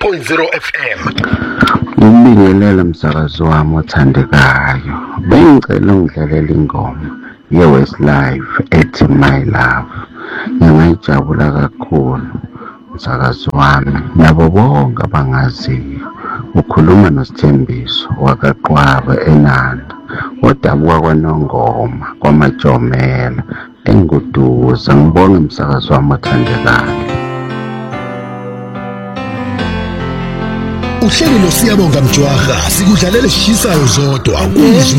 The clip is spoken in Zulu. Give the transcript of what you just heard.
88.0 FM. Ngibingelela msakazi wami othandekayo. Bengicela ungidlalela ingoma ye-Westlife ethi My Love. Ngingayijabula kakhulu msakazi wami nabo bonke abangaziyo. Ukhuluma noSithembiso wakwaQwaba eNanda, odabuka kwaNongoma kwaMajomela eNguduza. Ngibonge msakazi wami othandekayo. Uhlelo loSiyabonga Mjwara sikudlalela esishisayo zodwa.